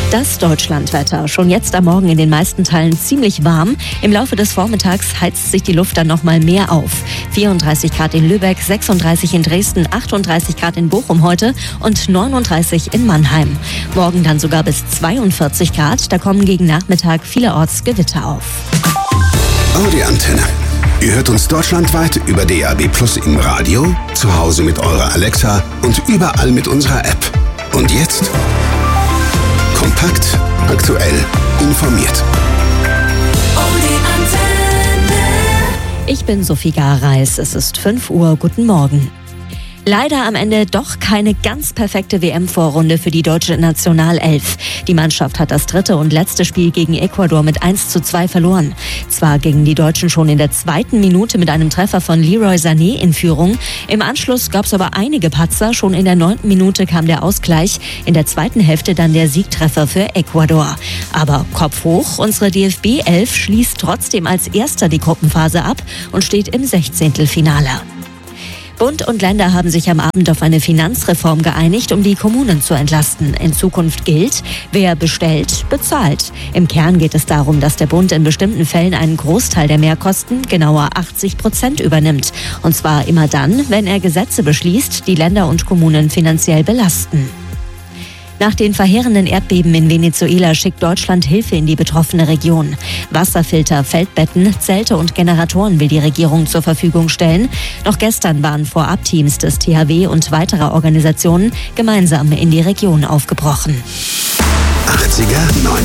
Das Deutschlandwetter. Schon jetzt am Morgen in den meisten Teilen ziemlich warm. Im Laufe des Vormittags heizt sich die Luft dann noch mal mehr auf. 34 Grad in Lübeck, 36 in Dresden, 38 Grad in Bochum heute und 39 in Mannheim. Morgen dann sogar bis 42 Grad. Da kommen gegen Nachmittag vielerorts Gewitter auf. Audi Antenne. Ihr hört uns deutschlandweit über DAB+ im Radio, zu Hause mit eurer Alexa und überall mit unserer App. Und jetzt? Kompakt, aktuell, informiert. Ich bin Sophie Gareis. Es ist 5 Uhr. Guten Morgen. Leider am Ende doch keine ganz perfekte WM-Vorrunde für die deutsche Nationalelf. Die Mannschaft hat das dritte und letzte Spiel gegen Ecuador mit 1:2 verloren. Zwar gingen die Deutschen schon in der 2. Minute mit einem Treffer von Leroy Sané in Führung. Im Anschluss gab es aber einige Patzer. Schon in der 9. Minute kam der Ausgleich. In der zweiten Hälfte dann der Siegtreffer für Ecuador. Aber Kopf hoch, unsere DFB-Elf schließt trotzdem als Erster die Gruppenphase ab und steht im 16. Bund und Länder haben sich am Abend auf eine Finanzreform geeinigt, um die Kommunen zu entlasten. In Zukunft gilt, wer bestellt, bezahlt. Im Kern geht es darum, dass der Bund in bestimmten Fällen einen Großteil der Mehrkosten, genauer 80%, übernimmt. Und zwar immer dann, wenn er Gesetze beschließt, die Länder und Kommunen finanziell belasten. Nach den verheerenden Erdbeben in Venezuela schickt Deutschland Hilfe in die betroffene Region. Wasserfilter, Feldbetten, Zelte und Generatoren will die Regierung zur Verfügung stellen. Noch gestern waren Vorab-Teams des THW und weiterer Organisationen gemeinsam in die Region aufgebrochen. 80er,